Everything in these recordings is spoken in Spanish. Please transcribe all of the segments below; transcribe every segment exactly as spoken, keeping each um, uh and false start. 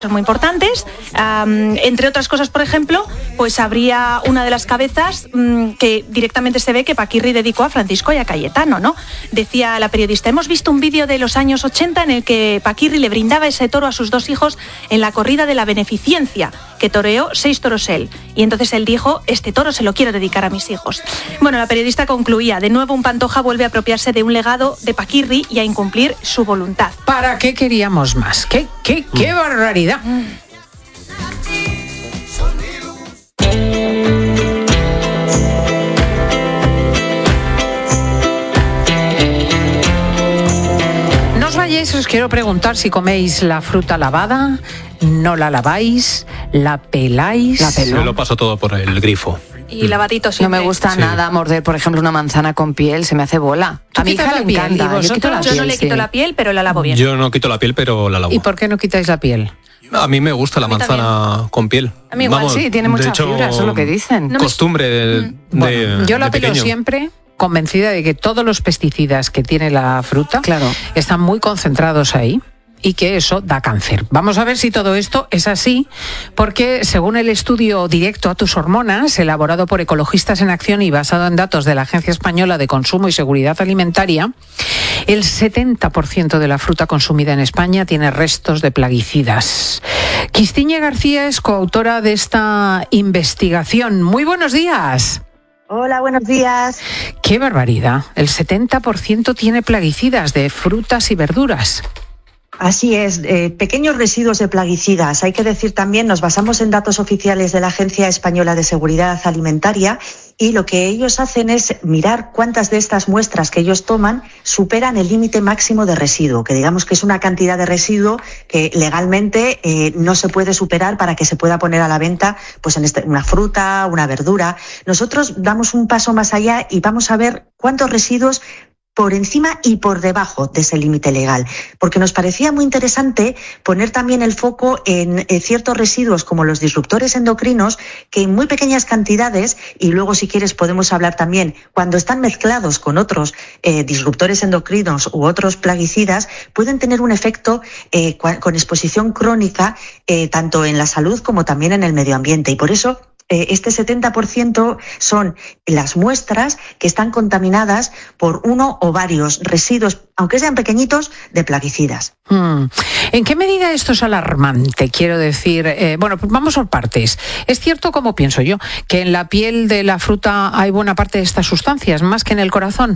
Son muy importantes, um, entre otras cosas, por ejemplo, pues habría una de las cabezas um, que directamente se ve que Paquirri dedicó a Francisco y a Cayetano, ¿no? Decía la periodista, hemos visto un vídeo de los años ochenta en el que Paquirri le brindaba ese toro a sus dos hijos en la corrida de la Beneficencia, que toreó seis toros él. Y entonces él dijo, este toro se lo quiero dedicar a mis hijos. Bueno, la periodista concluía, de nuevo un Pantoja vuelve a apropiarse de un legado de Paquirri y a incumplir su voluntad. ¿Para qué queríamos más? ¿Qué, qué, qué barbaridad? No os vayáis, os quiero preguntar si coméis la fruta lavada, no la laváis, la peláis. La pelo. Yo lo paso todo por el grifo. Y lavadito siempre. No me gusta sí. nada morder, por ejemplo, una manzana con piel, se me hace bola. A mi hija le encanta. Yo, quito la yo piel, no le quito sí. la piel, pero la lavo bien. Yo no quito la piel, pero la lavo. ¿Y por qué no quitáis la piel? A mí me gusta la manzana también. Con piel. A mí igual. Vamos, sí, tiene mucha hecho, fibra, eso es lo que dicen. No costumbre de, mm. bueno, de yo la de pelo pequeño. siempre convencida de que todos los pesticidas que tiene la fruta claro. están muy concentrados ahí y que eso da cáncer. Vamos a ver si todo esto es así, porque según el estudio Directo a tus hormonas, elaborado por Ecologistas en Acción y basado en datos de la Agencia Española de Consumo y Seguridad Alimentaria, el setenta por ciento de la fruta consumida en España tiene restos de plaguicidas. Quistiña García es coautora de esta investigación. Muy buenos días. Hola, buenos días. ¡Qué barbaridad! El setenta por ciento tiene plaguicidas de frutas y verduras. Así es, eh, pequeños residuos de plaguicidas. Hay que decir también, nos basamos en datos oficiales de la Agencia Española de Seguridad Alimentaria y lo que ellos hacen es mirar cuántas de estas muestras que ellos toman superan el límite máximo de residuo, que digamos que es una cantidad de residuo que legalmente eh, no se puede superar para que se pueda poner a la venta pues en este, una fruta, una verdura. Nosotros damos un paso más allá y vamos a ver cuántos residuos por encima y por debajo de ese límite legal, porque nos parecía muy interesante poner también el foco en, en ciertos residuos como los disruptores endocrinos que en muy pequeñas cantidades, y luego si quieres podemos hablar también cuando están mezclados con otros eh, disruptores endocrinos u otros plaguicidas, pueden tener un efecto eh, con exposición crónica eh, tanto en la salud como también en el medio ambiente, y por eso este setenta por ciento son las muestras que están contaminadas por uno o varios residuos, aunque sean pequeñitos, de plaguicidas. Hmm. ¿En qué medida esto es alarmante? Quiero decir, eh, bueno, pues vamos por partes. Es cierto, como pienso yo, que en la piel de la fruta hay buena parte de estas sustancias, más que en el corazón.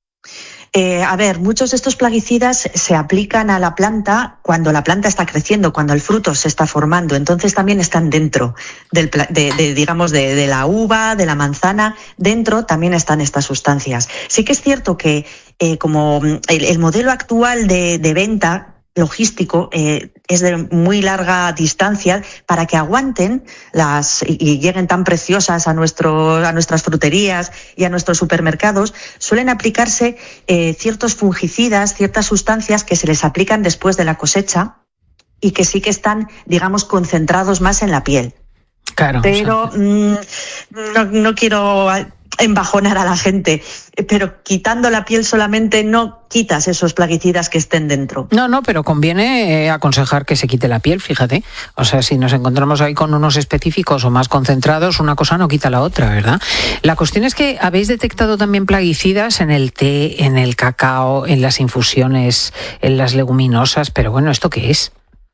Eh, a ver, muchos de estos plaguicidas se aplican a la planta cuando la planta está creciendo, cuando el fruto se está formando. Entonces también están dentro del, de, de, digamos, de, de la uva, de la manzana. Dentro también están estas sustancias. Sí que es cierto que eh, como el, el modelo actual de, de venta logístico eh, es de muy larga distancia, para que aguanten las y, y lleguen tan preciosas a nuestro a nuestras fruterías y a nuestros supermercados, suelen aplicarse eh, ciertos fungicidas, ciertas sustancias que se les aplican después de la cosecha y que sí que están, digamos, concentrados más en la piel. Claro. Pero o sea, mmm, no, no quiero embajonar a la gente, pero quitando la piel solamente no quitas esos plaguicidas que estén dentro. No, no, pero conviene eh, aconsejar que se quite la piel, fíjate. O sea, si nos encontramos ahí con unos específicos o más concentrados, una cosa no quita la otra, ¿verdad? La cuestión es que habéis detectado también plaguicidas en el té, en el cacao, en las infusiones, en las leguminosas, pero bueno, ¿esto qué es?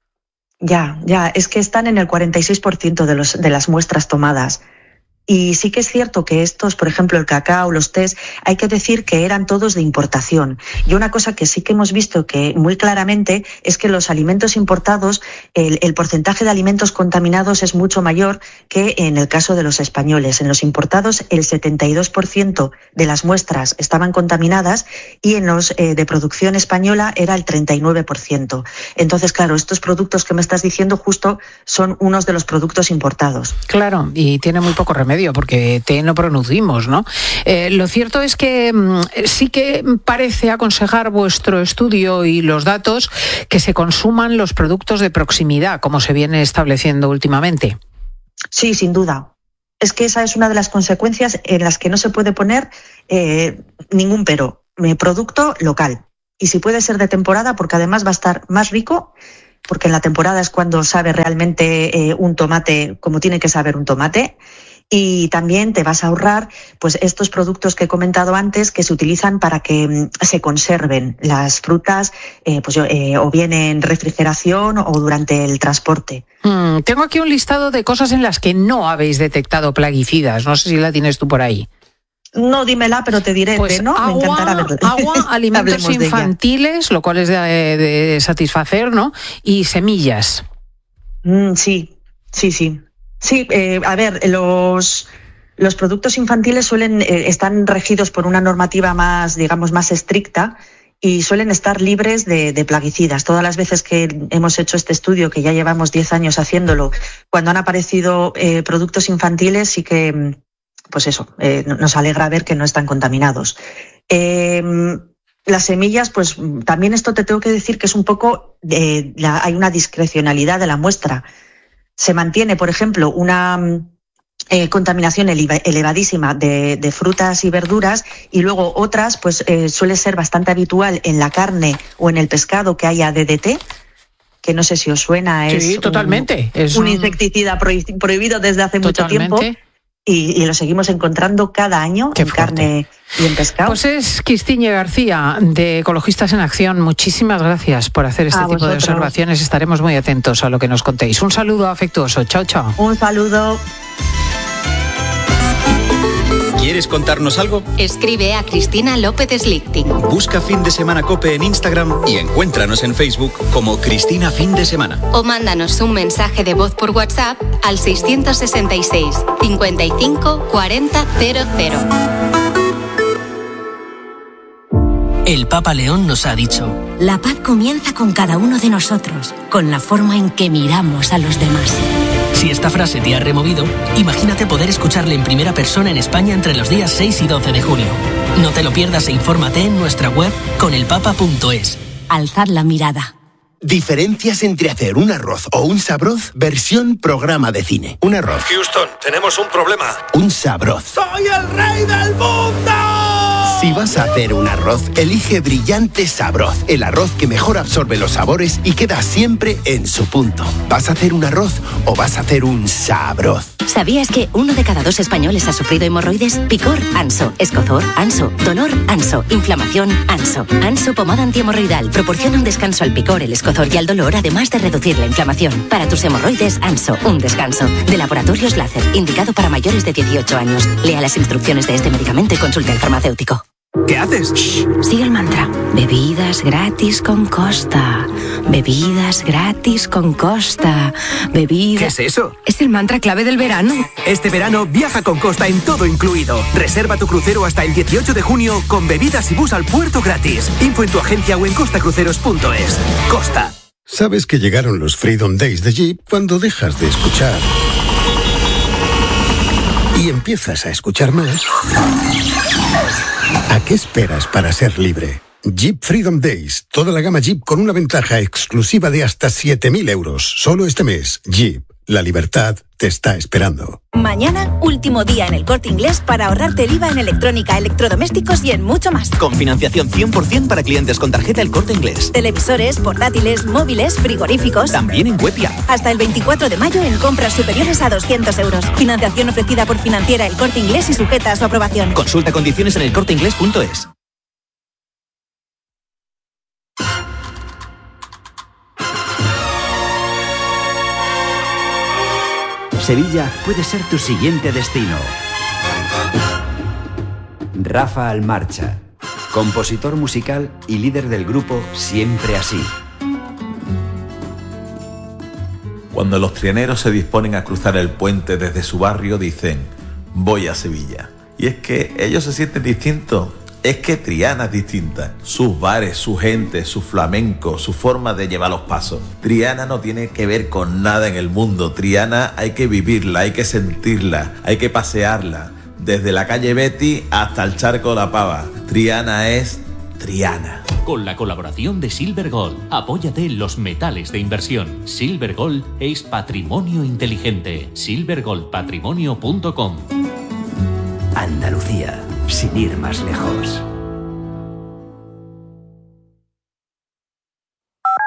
Ya, ya, es que están en el cuarenta y seis por ciento de, los, de las muestras tomadas. Y sí que es cierto que estos, por ejemplo, el cacao, los tés, hay que decir que eran todos de importación. Y una cosa que sí que hemos visto que muy claramente es que los alimentos importados, el, el porcentaje de alimentos contaminados es mucho mayor que en el caso de los españoles. En los importados, el setenta y dos por ciento de las muestras estaban contaminadas y en los eh, de producción española era el treinta y nueve por ciento. Entonces, claro, estos productos que me estás diciendo justo son unos de los productos importados. Claro, y tiene muy poco remedio, porque té no producimos, ¿no? Eh, lo cierto es que mmm, sí que parece aconsejar vuestro estudio y los datos que se consuman los productos de proximidad, como se viene estableciendo últimamente. Sí, sin duda. Es que esa es una de las consecuencias en las que no se puede poner eh, ningún pero. Producto local. Y si puede ser de temporada, porque además va a estar más rico porque en la temporada es cuando sabe realmente eh, un tomate como tiene que saber un tomate. Y también te vas a ahorrar pues estos productos que he comentado antes que se utilizan para que mm, se conserven las frutas eh, pues, eh, o bien en refrigeración o durante el transporte. Mm, tengo aquí un listado de cosas en las que no habéis detectado plaguicidas. No sé si la tienes tú por ahí. No, dímela, pero te diré Pues que no, agua, me encantará verla. agua, alimentos Hablemos de infantiles, lo cual es de, de satisfacer, ¿no? Y semillas. Mm, sí, sí, sí. Sí, eh, a ver, los, los productos infantiles suelen eh, están regidos por una normativa más, digamos, más estricta y suelen estar libres de, de plaguicidas. Todas las veces que hemos hecho este estudio, que ya llevamos diez años haciéndolo, cuando han aparecido eh, productos infantiles, sí que, pues eso, eh, nos alegra ver que no están contaminados. Eh, Las semillas, pues también esto te tengo que decir que es un poco, eh, la, hay una discrecionalidad de la muestra. Se mantiene, por ejemplo, una eh, contaminación elevadísima de, de frutas y verduras y luego otras, pues eh, suele ser bastante habitual en la carne o en el pescado que haya D D T, que no sé si os suena, es sí, totalmente. Un, es un un... insecticida prohibido desde hace totalmente. mucho tiempo. Y, y lo seguimos encontrando cada año Qué en fuerte. carne y en pescado. Pues es Cristina García, de Ecologistas en Acción. Muchísimas gracias por hacer este A tipo vosotros. de observaciones. Estaremos muy atentos a lo que nos contéis. Un saludo afectuoso. Chao, chao. Un saludo. ¿Quieres contarnos algo? Escribe a Cristina López Slichting. Busca Fin de Semana COPE en Instagram y encuéntranos en Facebook como Cristina Fin de Semana. O mándanos un mensaje de voz por WhatsApp al seiscientos sesenta y seis, cincuenta y cinco, cuarenta, cero cero. El Papa León nos ha dicho: la paz comienza con cada uno de nosotros, con la forma en que miramos a los demás. Si esta frase te ha removido, imagínate poder escucharle en primera persona en España entre los días seis y doce de junio. No te lo pierdas e infórmate en nuestra web con el papa punto es. Alzad la mirada. Diferencias entre hacer un arroz o un sabroz versión programa de cine. Un arroz. Houston, tenemos un problema. Un sabroz. ¡Soy el rey del mundo! Si vas a hacer un arroz, elige Brillante Sabroz, el arroz que mejor absorbe los sabores y queda siempre en su punto. ¿Vas a hacer un arroz o vas a hacer un sabroz? ¿Sabías que uno de cada dos españoles ha sufrido hemorroides? Picor, Anso. Escozor, Anso. Dolor, Anso. Inflamación, Anso. Anso pomada antihemorroidal proporciona un descanso al picor, el escozor y al dolor, además de reducir la inflamación. Para tus hemorroides, Anso, un descanso. De Laboratorios Láser, indicado para mayores de dieciocho años. Lea las instrucciones de este medicamento y consulte al farmacéutico. ¿Qué haces? Shh, sigue el mantra. Bebidas gratis con Costa. Bebidas gratis con Costa. Bebidas... ¿Qué es eso? Es el mantra clave del verano. Este verano viaja con Costa en todo incluido. Reserva tu crucero hasta el dieciocho de junio con bebidas y bus al puerto gratis. Info en tu agencia o en costacruceros punto es. Costa. Sabes que llegaron los Freedom Days de Jeep cuando dejas de escuchar y empiezas a escuchar más. ¿A qué esperas para ser libre? Jeep Freedom Days. Toda la gama Jeep con una ventaja exclusiva de hasta siete mil euros. Solo este mes. Jeep. La libertad te está esperando. Mañana, último día en El Corte Inglés para ahorrarte el I V A en electrónica, electrodomésticos y en mucho más. Con financiación cien por ciento para clientes con tarjeta El Corte Inglés. Televisores, portátiles, móviles, frigoríficos. También en Webia. Hasta el veinticuatro de mayo en compras superiores a doscientos euros. Financiación ofrecida por Financiera El Corte Inglés y sujeta a su aprobación. Consulta condiciones en el corte inglés punto es. Sevilla puede ser tu siguiente destino. Rafa Almarcha, compositor musical y líder del grupo Siempre Así. Cuando los trianeros se disponen a cruzar el puente desde su barrio, dicen: voy a Sevilla. Y es que ellos se sienten distintos. Es que Triana es distinta. Sus bares, su gente, su flamenco, su forma de llevar los pasos. Triana no tiene que ver con nada en el mundo. Triana hay que vivirla, hay que sentirla, hay que pasearla. Desde la calle Betty hasta el Charco de la Pava. Triana es Triana. Con la colaboración de Silver Gold, apóyate en los metales de inversión. Silver Gold es patrimonio inteligente. silver gold patrimonio punto com. Andalucía, sin ir más lejos. El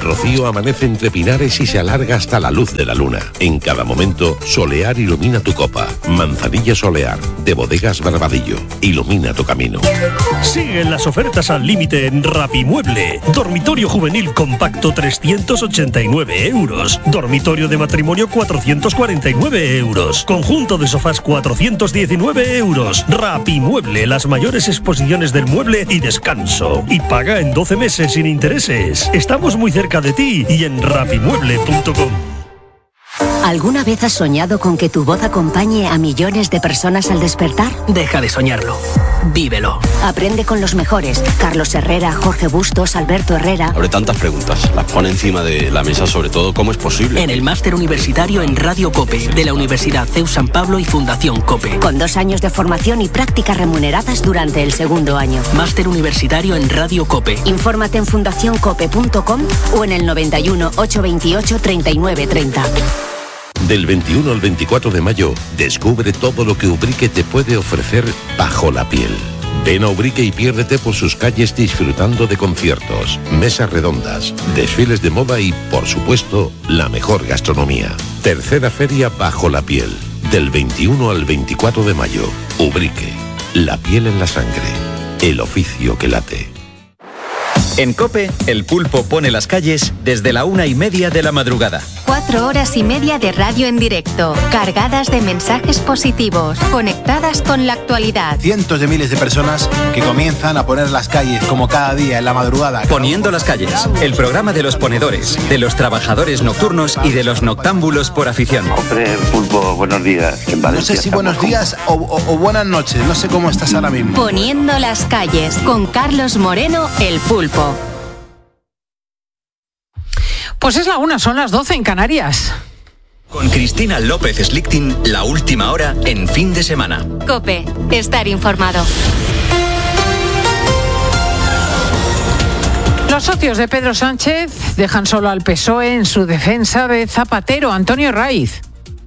rocío amanece entre pinares y se alarga hasta la luz de la luna. En cada momento, Solear ilumina tu copa. Manzanilla Solear, de Bodegas Barbadillo. Ilumina tu camino. Siguen las ofertas al límite en Rapimueble. Dormitorio juvenil compacto trescientos ochenta y nueve euros. Dormitorio de matrimonio cuatrocientos cuarenta y nueve euros. Conjunto de sofás cuatrocientos diecinueve euros. Rapimueble, las mayores exposiciones del mueble y descanso. Y paga en doce meses sin intereses. Estamos muy cerca de ti y en rapimueble punto com. ¿Alguna vez has soñado con que tu voz acompañe a millones de personas al despertar? Deja de soñarlo. Vívelo. Aprende con los mejores. Carlos Herrera, Jorge Bustos, Alberto Herrera. Abre tantas preguntas. Las pone encima de la mesa, sobre todo, ¿cómo es posible? En el máster universitario en Radio COPE, de la Universidad C E U San Pablo y Fundación COPE. Con dos años de formación y prácticas remuneradas durante el segundo año. Máster universitario en Radio COPE. Infórmate en fundación cope punto com o en el noventa y uno, ochocientos veintiocho, treinta y nueve treinta. Del veintiuno al veinticuatro de mayo, descubre todo lo que Ubrique te puede ofrecer bajo la piel. Ven a Ubrique y piérdete por sus calles disfrutando de conciertos, mesas redondas, desfiles de moda y, por supuesto, la mejor gastronomía. Tercera feria Bajo la Piel, del veintiuno al veinticuatro de mayo. Ubrique, la piel en la sangre, el oficio que late. En COPE, el pulpo pone las calles desde la una y media de la madrugada. Cuatro horas y media de radio en directo, cargadas de mensajes positivos, conectadas con la actualidad. Cientos de miles de personas que comienzan a poner las calles como cada día en la madrugada. Poniendo las calles, el programa de los ponedores, de los trabajadores nocturnos y de los noctámbulos por afición. Hombre, pulpo, buenos días. En no sé si buenos días o, o, o buenas noches, no sé cómo estás ahora mismo. Poniendo las calles, con Carlos Moreno, el pulpo. Pues es la una, son las doce en Canarias. Con Cristina López Slichting, la última hora en fin de semana. COPE, estar informado. Los socios de Pedro Sánchez dejan solo al P S O E en su defensa de Zapatero. Antonio Raiz.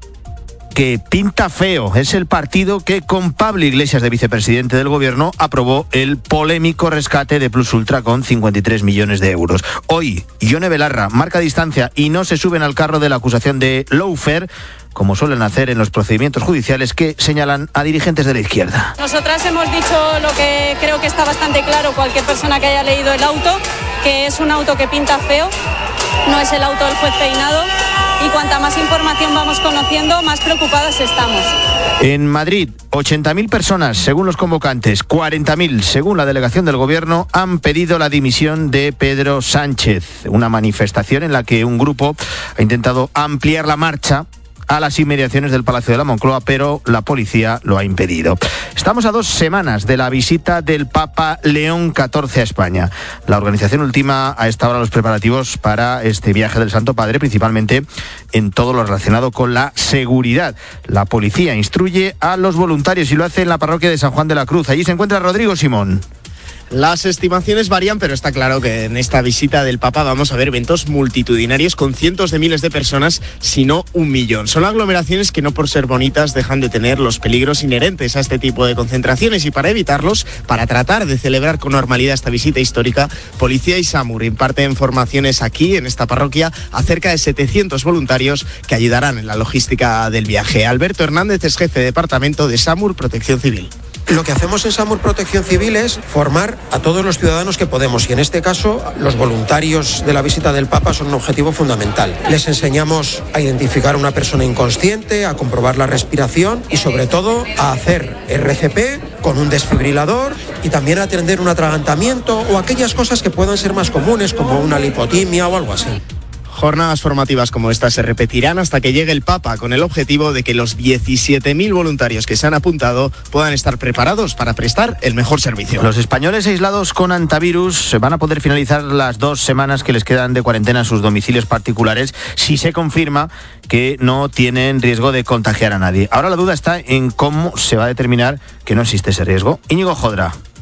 Que pinta feo. Es el partido que con Pablo Iglesias de vicepresidente del gobierno aprobó el polémico rescate de Plus Ultra con cincuenta y tres millones de euros. Hoy, Ione Belarra marca distancia y no se suben al carro de la acusación de lawfare, como suelen hacer en los procedimientos judiciales que señalan a dirigentes de la izquierda. Nosotras hemos dicho lo que creo que está bastante claro cualquier persona que haya leído el auto, que es un auto que pinta feo, no es el auto del juez Peinado, y cuanta más información vamos conociendo, más preocupadas estamos. En Madrid, ochenta mil personas, según los convocantes, cuarenta mil, según la delegación del gobierno, han pedido la dimisión de Pedro Sánchez. Una manifestación en la que un grupo ha intentado ampliar la marcha a las inmediaciones del Palacio de la Moncloa, pero la policía lo ha impedido. Estamos a dos semanas de la visita del Papa León catorce a España. La organización ultima a esta hora los preparativos para este viaje del Santo Padre, principalmente en todo lo relacionado con la seguridad. La policía instruye a los voluntarios y lo hace en la parroquia de San Juan de la Cruz. Allí se encuentra Rodrigo Simón. Las estimaciones varían, pero está claro que en esta visita del Papa vamos a ver eventos multitudinarios con cientos de miles de personas, si no un millón. Son aglomeraciones que no por ser bonitas dejan de tener los peligros inherentes a este tipo de concentraciones, y para evitarlos, para tratar de celebrar con normalidad esta visita histórica, Policía y SAMUR imparten formaciones aquí en esta parroquia a cerca de setecientos voluntarios que ayudarán en la logística del viaje. Alberto Hernández es jefe de departamento de SAMUR Protección Civil. Lo que hacemos en SAMUR Protección Civil es formar a todos los ciudadanos que podemos, y en este caso los voluntarios de la visita del Papa son un objetivo fundamental. Les enseñamos a identificar a una persona inconsciente, a comprobar la respiración y sobre todo a hacer R C P con un desfibrilador, y también a atender un atragantamiento o aquellas cosas que puedan ser más comunes como una lipotimia o algo así. Jornadas formativas como esta se repetirán hasta que llegue el Papa, con el objetivo de que los diecisiete mil voluntarios que se han apuntado puedan estar preparados para prestar el mejor servicio. Los españoles aislados con antivirus van a poder finalizar las dos semanas que les quedan de cuarentena en sus domicilios particulares si se confirma que no tienen riesgo de contagiar a nadie. Ahora la duda está en cómo se va a determinar que no existe ese riesgo. Íñigo Jodra.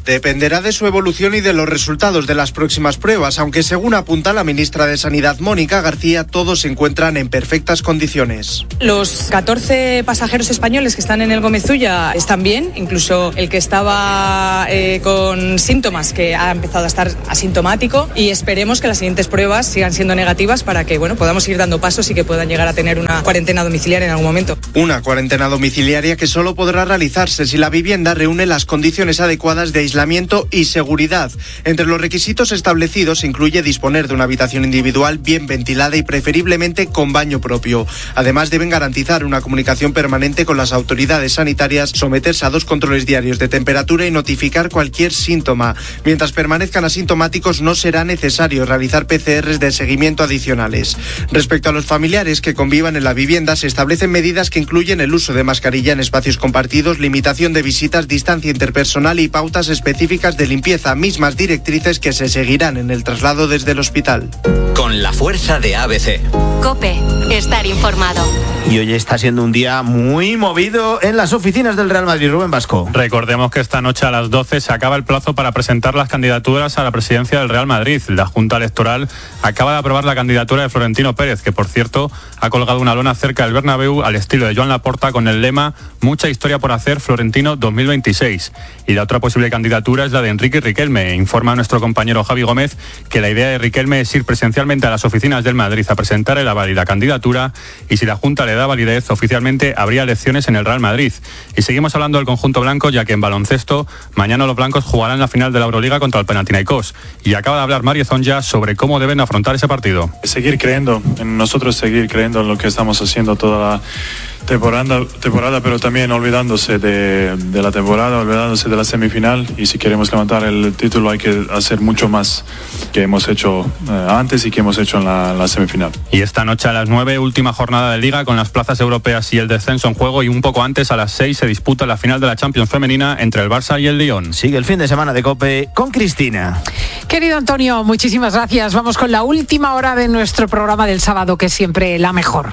Dependerá de su evolución y de los resultados de las próximas pruebas, aunque según apunta la ministra de Sanidad, Mónica García, todos se encuentran en perfectas condiciones. Los catorce pasajeros españoles que están en el Gómez Ulla están bien, incluso el que estaba eh, con síntomas, que ha empezado a estar asintomático, y esperemos que las siguientes pruebas sigan siendo negativas para que bueno, podamos ir dando pasos y que puedan llegar a tener una cuarentena domiciliaria en algún momento. Una cuarentena domiciliaria que solo podrá realizarse si la vivienda reúne las condiciones adecuadas de aislamiento y seguridad. Entre los requisitos establecidos se incluye disponer de una habitación individual bien ventilada y preferiblemente con baño propio. Además, deben garantizar una comunicación permanente con las autoridades sanitarias, someterse a dos controles diarios de temperatura y notificar cualquier síntoma. Mientras permanezcan asintomáticos, no será necesario realizar P C Rs de seguimiento adicionales. Respecto a los familiares que convivan en la vivienda, se establecen medidas que incluyen el uso de mascarilla en espacios compartidos, limitación de visitas, distancia interpersonal y pautas específicas de limpieza, mismas directrices que se seguirán en el traslado desde el hospital. Con la fuerza de A B C. COPE, estar informado. Y hoy está siendo un día muy movido en las oficinas del Real Madrid. Rubén Vasco. Recordemos que esta noche a las doce se acaba el plazo para presentar las candidaturas a la presidencia del Real Madrid. La Junta Electoral acaba de aprobar la candidatura de Florentino Pérez, que por cierto ha colgado una lona cerca del Bernabéu al estilo de Joan Laporta con el lema "Mucha historia por hacer, Florentino dos mil veintiséis". Y la otra posible candidatura es la de Enrique Riquelme. Informa nuestro compañero Javi Gómez que la idea de Riquelme es ir presencialmente a las oficinas del Madrid a presentar el aval y la candidatura, y si la Junta le da validez, oficialmente habría elecciones en el Real Madrid. Y seguimos hablando del conjunto blanco, ya que en baloncesto mañana los blancos jugarán la final de la Euroliga contra el Panathinaikos, y acaba de hablar Mario Zonja sobre cómo deben afrontar ese partido. Seguir creyendo en nosotros, seguir creyendo en lo que estamos haciendo toda la temporada, temporada pero también olvidándose de, de la temporada, olvidándose de la semifinal, y si queremos levantar el título hay que hacer mucho más que hemos hecho eh, antes y que hemos hecho en la, la semifinal. Y esta noche a las nueve, última jornada de Liga con las plazas europeas y el descenso en juego, y un poco antes a las seis se disputa la final de la Champions femenina entre el Barça y el Lyon. Sigue el fin de semana de COPE con Cristina. Querido Antonio, muchísimas gracias. Vamos con la última hora de nuestro programa del sábado, que es siempre la mejor.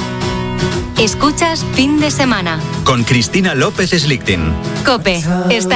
Escuchas Fin de Semana con Cristina López Slichting. COPE, está